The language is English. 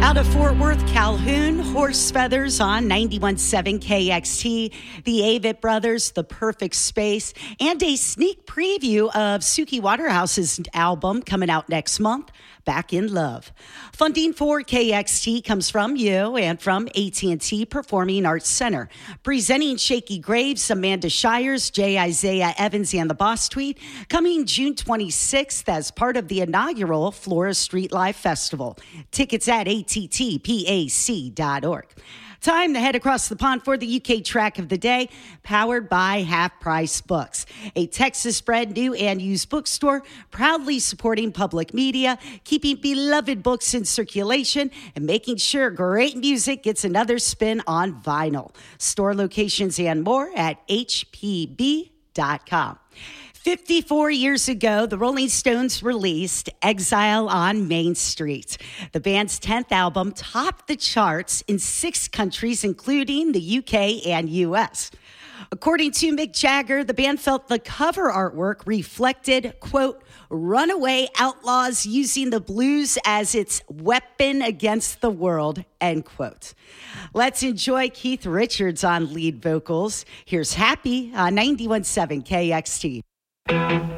Out of Fort Worth, Calhoun, Horse Feathers on 91.7 KXT, the Avett Brothers, The Perfect Space, and a sneak preview of Suki Waterhouse's album coming out next month, Back in Love. Funding for KXT comes from you and from AT&T Performing Arts Center. Presenting Shaky Graves, Amanda Shires, J. Isaiah Evans, and the Boss Tweet, coming June 26th as part of the inaugural Flora Street Live Festival. Tickets at attpac.org. Time to head across the pond for the UK track of the day, powered by Half Price Books, a Texas-bred new and used bookstore proudly supporting public media, keeping beloved books in circulation, and making sure great music gets another spin on vinyl. Store locations and more at hpb.com. 54 years ago, the Rolling Stones released Exile on Main Street. The band's 10th album topped the charts in 6 countries, including the UK and US. According to Mick Jagger, the band felt the cover artwork reflected, quote, runaway outlaws using the blues as its weapon against the world, end quote. Let's enjoy Keith Richards on lead vocals. Here's Happy on 91.7 KXT.